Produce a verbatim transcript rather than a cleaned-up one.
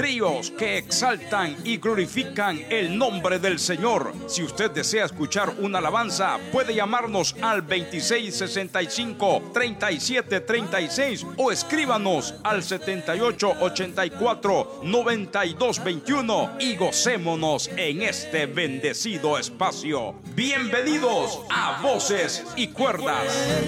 tríos que exaltan y glorifican el nombre del Señor. Si usted desea escuchar una alabanza, puede llamarnos al veintiséis sesenta y cinco, treinta y siete treinta y seis o escríbanos al setenta y ocho ochenta y cuatro, noventa y dos veintiuno y gocémonos en este bendecido espacio. Bienvenidos a Voces y Cuerdas.